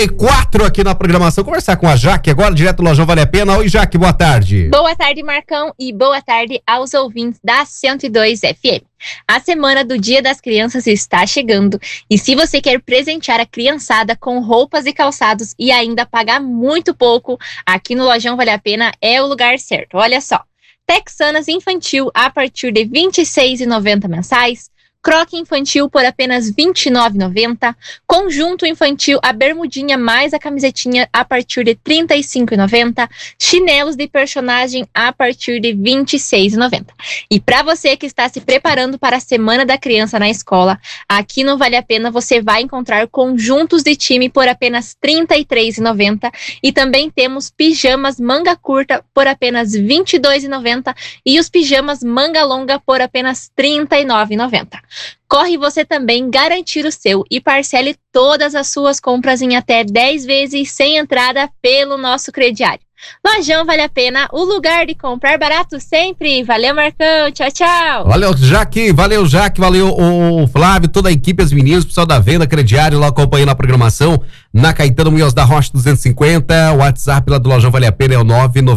4 aqui na programação, conversar com a Jaque agora, direto do Lojão Vale a Pena. Oi, Jaque, boa tarde. Boa tarde, Marcão, e boa tarde aos ouvintes da 102 FM. A semana do Dia das Crianças está chegando e se você quer presentear a criançada com roupas e calçados e ainda pagar muito pouco, aqui no Lojão Vale a Pena é o lugar certo. Olha só, Texanas infantil a partir de R$ 26,90 mensais, croque infantil por apenas R$ 29,90, conjunto infantil a bermudinha mais a camisetinha a partir de R$ 35,90, chinelos de personagem a partir de R$ 26,90. E para você que está se preparando para a Semana da Criança na escola, aqui no Vale a Pena você vai encontrar conjuntos de time por apenas R$ 33,90 e também temos pijamas manga curta por apenas R$ 22,90 e os pijamas manga longa por apenas R$ 39,90. Corre você também garantir o seu e parcele todas as suas compras em até 10 vezes sem entrada pelo nosso crediário. Lojão Vale a Pena, o lugar de comprar barato sempre. Valeu, Marcão. Tchau, tchau. Valeu, Jaque. Valeu, o Flávio, toda a equipe, as meninas, o pessoal da venda, crediário lá acompanhando a programação. Na Caetano Munhoz da Rocha 250, o WhatsApp lá do Lojão Vale a Pena é o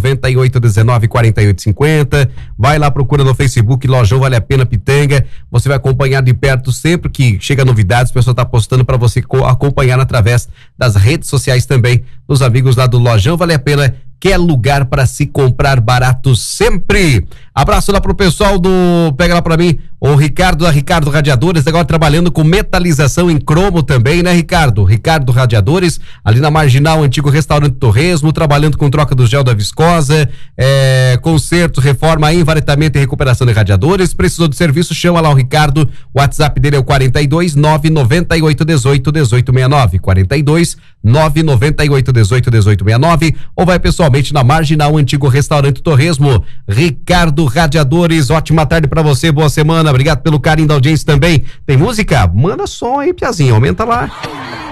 998194850. Vai lá, procura no Facebook Lojão Vale a Pena Pitanga. Você vai acompanhar de perto sempre que chega novidades, o pessoal tá postando para você acompanhar através das redes sociais também, dos amigos lá do Lojão Vale a Pena, que é lugar para se comprar barato sempre. Abraço lá pro pessoal pega lá pra mim, o Ricardo Radiadores, agora trabalhando com metalização em cromo também, né, Ricardo Radiadores, ali na Marginal, antigo restaurante Torresmo, trabalhando com troca do gel da viscosa, conserto, reforma, envaretamento e recuperação de radiadores. Precisou de serviço, chama lá o Ricardo, o WhatsApp dele é o 42 998 18 1869, 42 998 18 1869, ou vai pessoalmente na Marginal, antigo restaurante Torresmo. Ricardo Radiadores, ótima tarde pra você, boa semana, obrigado pelo carinho da audiência também. Tem música? Manda som aí, Piazinho, aumenta lá.